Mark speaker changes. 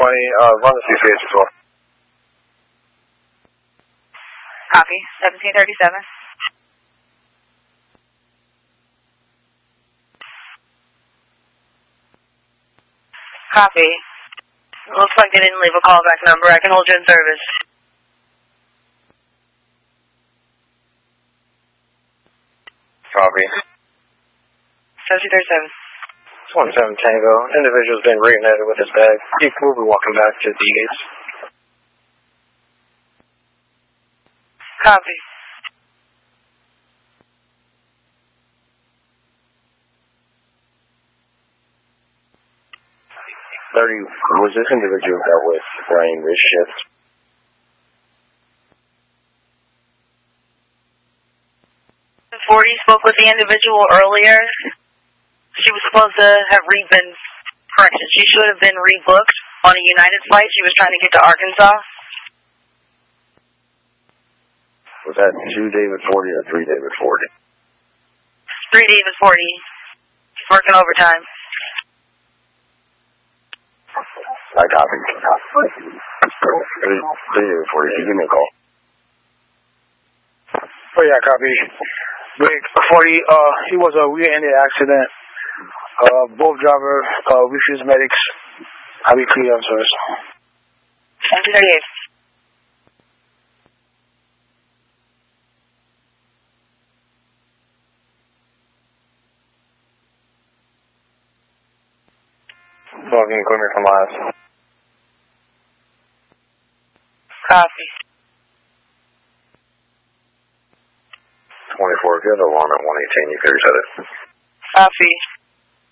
Speaker 1: run the CCH as well.
Speaker 2: Copy. 1737. Copy. Looks like they didn't leave a callback number. I can hold you in service.
Speaker 1: Copy.
Speaker 2: 1737.
Speaker 1: 17 Tango. Individual's been reunited with his bag. He will be walking back to the gates.
Speaker 2: Copy.
Speaker 1: Was this individual that was wearing this shift?
Speaker 2: The 40 spoke with the individual earlier. She was supposed to have correction. She should have been rebooked on a United flight. She was trying to get to Arkansas.
Speaker 1: Was that 2 David 40 or 3 David 40?
Speaker 2: 3 David 40. She's working overtime.
Speaker 1: I copy. 3 David 40. Give me a call.
Speaker 3: Oh yeah, copy. Wait, 40. He was a rear-ended accident. Both driver refused medics. I'll be clear on service.
Speaker 2: 1938.
Speaker 1: Logging equipment from last.
Speaker 2: Copy.
Speaker 1: 24, if you have a one at 118, you could reset it.
Speaker 2: Copy.